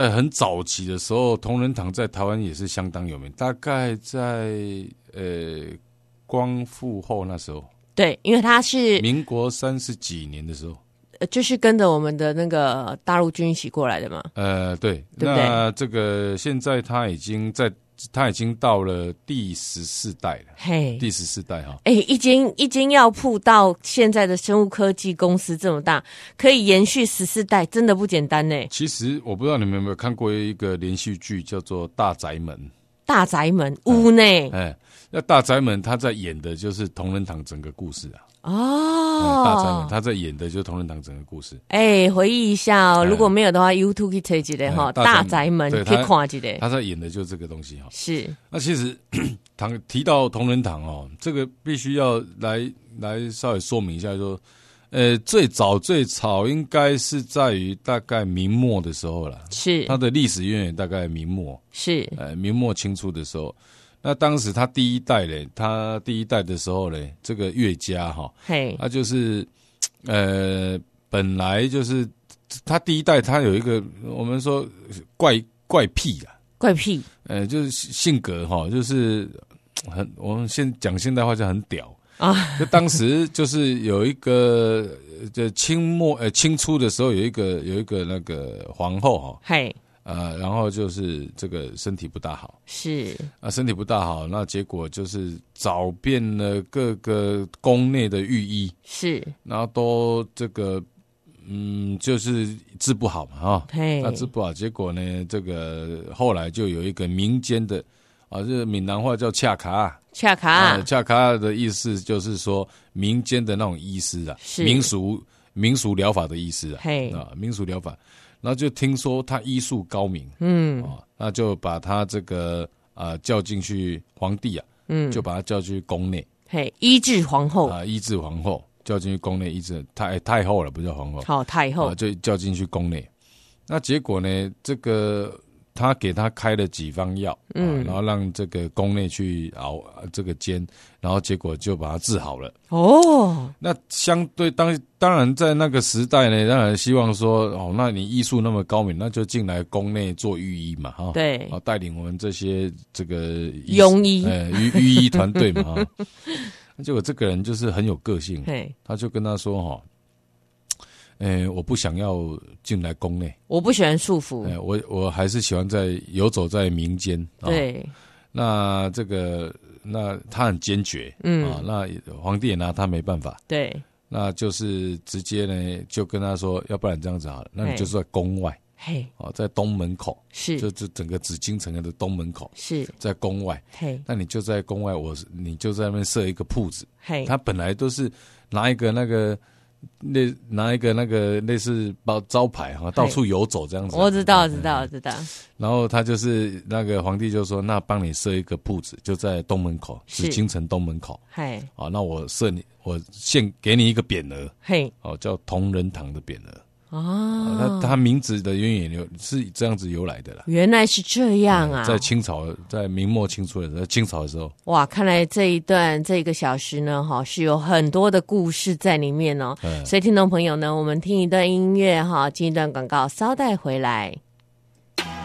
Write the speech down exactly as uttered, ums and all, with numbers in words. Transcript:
呃，很早期的时候，同仁堂在台湾也是相当有名，大概在呃光复后那时候。 对，因为它是民国三十几年的时候。 就是跟着我们的那个大陆军一起过来的嘛。 呃，对， 对不对？ 那这个现在他已经在，他已经到了第十四代了。 嘿， 第十四代哈。 哎，一间一间药铺到现在的生物科技公司这么大，可以延续十四代，真的不简单呢。 其实我不知道你们有没有看过一个连续剧，叫做《大宅门》。 大宅门屋内， 哎，那大宅门他在演的就是同仁堂整个故事啊。 哦， 大宅门他在演的就是同仁堂整个故事。 哎，回忆一下哦，如果没有的话 ，YouTube 可以推一下哈，大宅门可以看一下。 他在演的就是这个东西哈。 是。 那其实堂提到同仁堂哦，这个必须要来来稍微说明一下说，呃，最早最早应该是在于大概明末的时候了。 是。它的历史渊源大概明末。 是。 呃，明末清初的时候。那当时他第一代嘞，他第一代的时候嘞，这个岳家哈，嘿，他就是，呃，本来就是他第一代，他有一个我们说怪怪癖啊， 怪癖， 呃，就是性格哈，就是很我们现讲现代话就很屌啊。就当时就是有一个，就清末呃清初的时候，有一个有一个那个皇后哈，嘿。呃，然后就是这个身体不大好， 是啊，身体不大好，那结果就是找遍了各个宫内的御医， 是， 然后都这个，嗯，就是治不好嘛，哈，那治不好，结果呢，这个后来就有一个民间的，啊，这闽南话叫恰卡， 恰卡， 啊，恰卡的意思就是说民间的那种医师啊，民俗民俗疗法的医师啊，嘿，啊，民俗疗法。然后就听说他医术高明，嗯，哦，那就把他这个啊、呃、叫进去皇帝啊，嗯，就把他叫进去宫内， 嘿，医治皇后啊、呃，医治皇后，叫进去宫内医治太太后了，不叫皇后， 好太后、 啊，就叫进去宫内。那结果呢，这个他给他开了几方药，嗯、啊，然后让这个宫内去熬这个煎，然后结果就把他治好了。哦，那相对当当然在那个时代呢，当然希望说，哦，那你医术那么高明，那就进来宫内做御医嘛，哈， 对， 啊，带领我们这些这个庸医， 呃，御御医团队嘛，哈。结果这个人就是很有个性，他就跟他说，哈。诶、欸，我不想要进来宫内， 我不喜欢束缚， 欸、我我还是喜欢在游走在民间。 对、哦， 那这个那他很坚决，嗯啊，那皇帝也拿他没办法， 对， 那就是直接呢就跟他说，要不然这样子好了，那你就是在宫外，嘿，哦，在东门口， 是， 就这整个紫禁城的东门口， 是在宫外， 嘿， 那你就在宫外，我你就在那边设一个铺子，嘿，他本来都是拿一个那个。那拿一个那个类似包招牌哈，到处游走这样子。 我知道，知道，知道。 然后他就是那个皇帝就说：“那帮你设一个铺子，就在东门口，紫禁城东门口。嘿，好，那我设你，我现给你一个匾额，嘿，哦，叫同仁堂的匾额。哦，他他名字的渊源是这样子由来的啦。 原来是这样啊！ 在清朝，在明末清初的时候，清朝的时候， 哇，看来这一段这一个小时呢，哈，是有很多的故事在里面哦。所以听众朋友呢，我们听一段音乐哈，进一段广告，稍待回来。